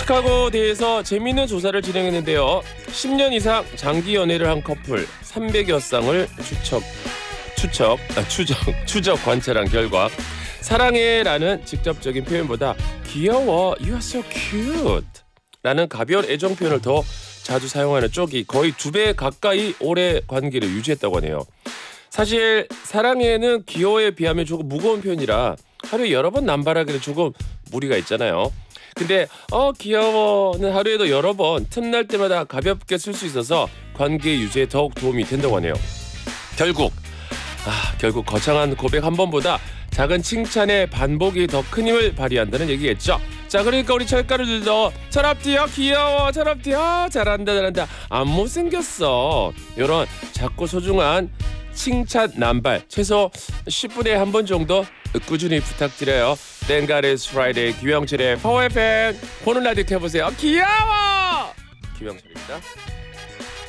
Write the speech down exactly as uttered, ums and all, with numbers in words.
시카고대에서 재미있는 조사를 진행했는데요. 십 년 이상 장기 연애를 한 커플 삼백여 쌍을 추적, 추적, 아, 추적, 추적 관찰한 결과 사랑해라는 직접적인 표현보다 귀여워, you are so cute 라는 가벼운 애정 표현을 더 자주 사용하는 쪽이 거의 두 배 가까이 오래 관계를 유지했다고 하네요. 사실 사랑해는 귀여워에 비하면 조금 무거운 표현이라 하루에 여러 번 남발하기는 조금 무리가 있잖아요. 근데 어 귀여워는 하루에도 여러 번 틈날 때마다 가볍게 쓸 수 있어서 관계 유지에 더욱 도움이 된다고 하네요. 결국 아 결국 거창한 고백 한 번보다 작은 칭찬의 반복이 더 큰 힘을 발휘한다는 얘기겠죠. 자, 그러니까 우리 철가루들도 철합디어 귀여워, 철합디어 잘한다 잘한다 안 못생겼어 이런 작고 소중한 칭찬 남발 최소 십 분에 한 번 정도 꾸준히 부탁드려요. 땡가레스 프라이데이 김영철의 파워에프엠 보는 라디오 켜보세요. 귀여워! 김영철입니다.